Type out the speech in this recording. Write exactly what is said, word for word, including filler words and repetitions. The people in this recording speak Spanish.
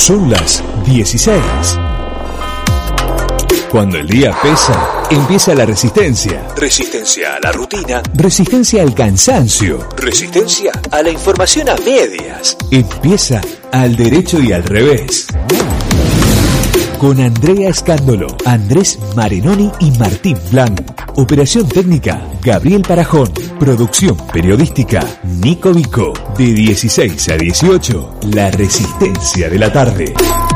Son las dieciséis. Cuando el día pesa, empieza la resistencia. Resistencia a la rutina. Resistencia al cansancio. Resistencia a la información a medias. Empieza Al Derecho y al Revés. Con Andrea Escándolo, Andrés Marinoni y Martín Blanc. Operación técnica, Gabriel Parajón. Producción periodística, Nico Vico. De dieciséis a dieciocho, la resistencia de la tarde.